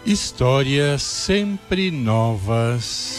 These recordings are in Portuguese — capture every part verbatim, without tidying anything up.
Histórias sempre novas.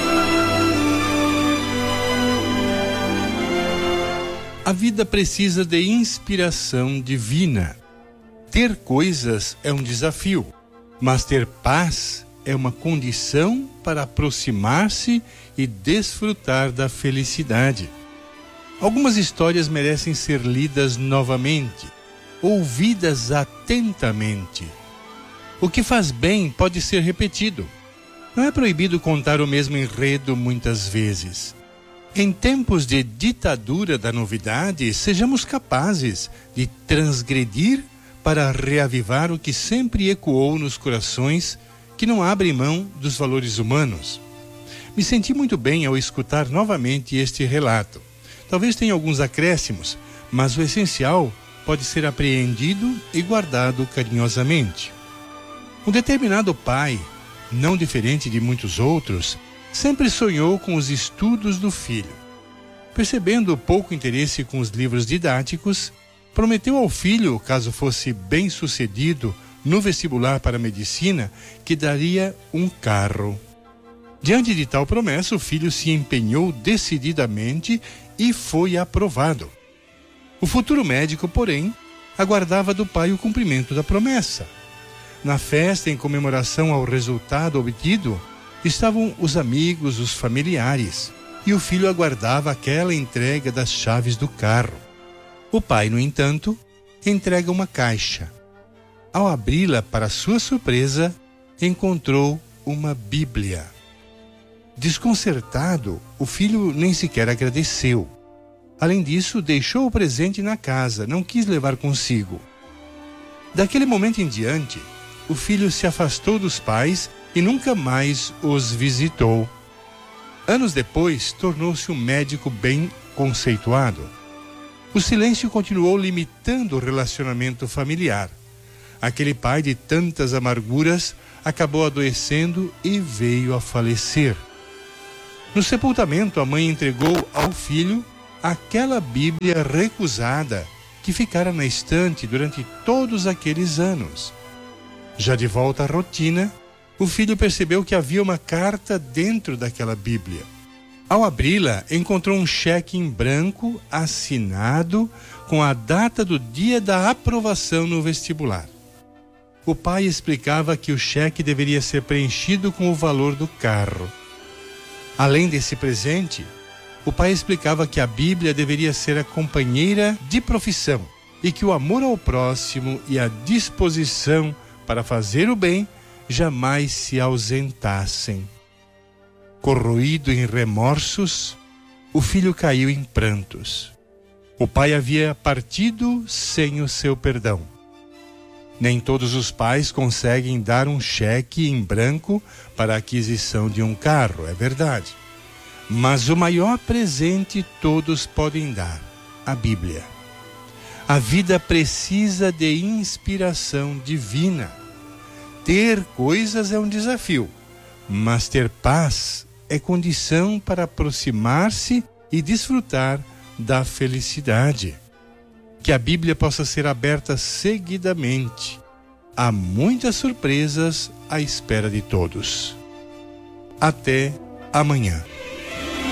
A vida precisa de inspiração divina. Ter coisas é um desafio, mas ter paz é uma condição para aproximar-se e desfrutar da felicidade. Algumas histórias merecem ser lidas novamente, ouvidas atentamente. O que faz bem pode ser repetido. Não é proibido contar o mesmo enredo muitas vezes. Em tempos de ditadura da novidade, sejamos capazes de transgredir para reavivar o que sempre ecoou nos corações que não abrem mão dos valores humanos. Me senti muito bem ao escutar novamente este relato. Talvez tenha alguns acréscimos, mas o essencial pode ser apreendido e guardado carinhosamente. Um determinado pai, não diferente de muitos outros, sempre sonhou com os estudos do filho. Percebendo o pouco interesse com os livros didáticos, prometeu ao filho, caso fosse bem-sucedido no vestibular para a medicina, que daria um carro. Diante de tal promessa, o filho se empenhou decididamente e foi aprovado. O futuro médico, porém, aguardava do pai o cumprimento da promessa. Na festa, em comemoração ao resultado obtido, estavam os amigos, os familiares, e o filho aguardava aquela entrega das chaves do carro. O pai, no entanto, entrega uma caixa. Ao abri-la, para sua surpresa, encontrou uma Bíblia. Desconcertado, o filho nem sequer agradeceu. Além disso, deixou o presente na casa, não quis levar consigo. Daquele momento em diante, o filho se afastou dos pais e nunca mais os visitou. Anos depois, tornou-se um médico bem conceituado. O silêncio continuou limitando o relacionamento familiar. Aquele pai de tantas amarguras acabou adoecendo e veio a falecer. No sepultamento, a mãe entregou ao filho aquela Bíblia recusada que ficara na estante durante todos aqueles anos. Já de volta à rotina, o filho percebeu que havia uma carta dentro daquela Bíblia. Ao abri-la, encontrou um cheque em branco assinado com a data do dia da aprovação no vestibular. O pai explicava que o cheque deveria ser preenchido com o valor do carro. Além desse presente, o pai explicava que a Bíblia deveria ser a companheira de profissão e que o amor ao próximo e a disposição para fazer o bem jamais se ausentassem. Corroído em remorsos, o filho caiu em prantos. O pai havia partido sem o seu perdão. Nem todos os pais conseguem dar um cheque em branco para a aquisição de um carro, é verdade. Mas o maior presente todos podem dar, a Bíblia. A vida precisa de inspiração divina. Ter coisas é um desafio, mas ter paz é condição para aproximar-se e desfrutar da felicidade. Que a Bíblia possa ser aberta seguidamente. Há muitas surpresas à espera de todos. Até amanhã.